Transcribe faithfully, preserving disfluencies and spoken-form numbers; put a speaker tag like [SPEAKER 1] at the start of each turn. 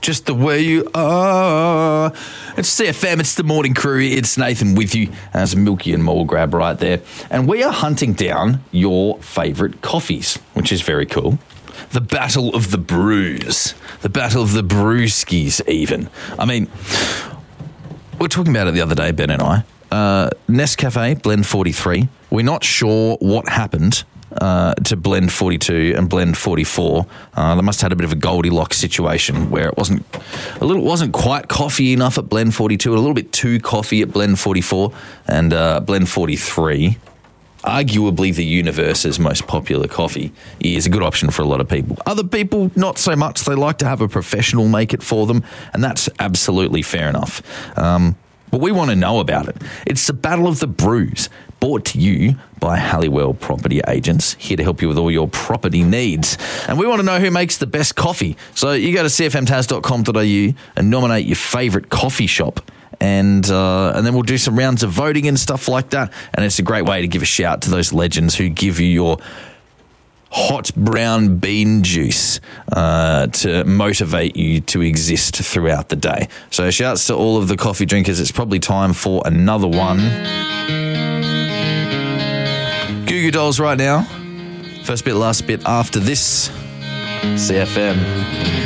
[SPEAKER 1] just the way you are. It's C F M, it's the morning crew. It's Nathan with you. There's Milky and Mole Grab right there. And we are hunting down your favourite coffees, which is very cool. The battle of the brews. The battle of the brewskis, even. I mean, we were talking about it the other day, Ben and I. Uh, Nescafe Blend forty-three. We're not sure what happened uh, to Blend forty-two and Blend forty-four. Uh, they must have had a bit of a Goldilocks situation where it wasn't a little wasn't quite coffee enough at Blend forty-two, and a little bit too coffee at Blend forty-four, and uh, Blend forty-three. Arguably the universe's most popular coffee is a good option for a lot of people. Other people, not so much. They like to have a professional make it for them, and that's absolutely fair enough. Um, but we want to know about it. It's the Battle of the Brews, brought to you by Halliwell Property Agents, here to help you with all your property needs. And we want to know who makes the best coffee. So you go to c f m tas dot com dot a u and nominate your favourite coffee shop. And uh, and then we'll do some rounds of voting and stuff like that. And it's a great way to give a shout to those legends who give you your hot brown bean juice uh, to motivate you to exist throughout the day. So shouts to all of the coffee drinkers. It's probably time for another one. Goo Goo Dolls right now. First bit, last bit after this. C F M.